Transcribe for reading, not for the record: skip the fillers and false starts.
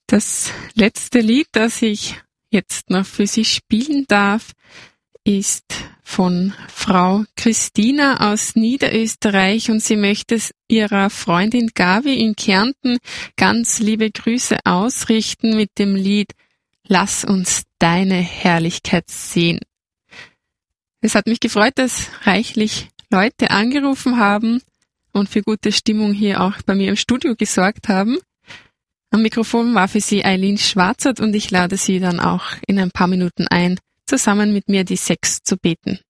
Das letzte Lied, das ich jetzt noch für Sie spielen darf, ist von Frau Christina aus Niederösterreich und sie möchte es ihrer Freundin Gavi in Kärnten ganz liebe Grüße ausrichten mit dem Lied Lass uns deine Herrlichkeit sehen. Es hat mich gefreut, dass reichlich Leute angerufen haben und für gute Stimmung hier auch bei mir im Studio gesorgt haben. Am Mikrofon war für Sie Eileen Schwarzert und ich lade Sie dann auch in ein paar Minuten ein, zusammen mit mir die 6 zu beten.